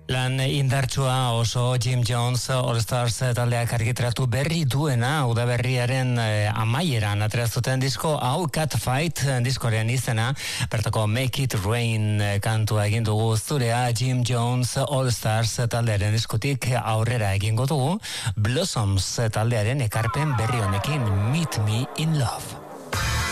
Lan indartsua oso Jim Jones All Stars taldeak argitaratu berri duena udaberriaren amaieran atreazuten disko hau Cat Fight diskoren izena, bertako Make It Rain kantua egin dugu zurea Jim Jones All Stars taldearen diskotik aurrera egingo dugu Blossoms taldearen ekarpen berri honekin Meet Me in Love.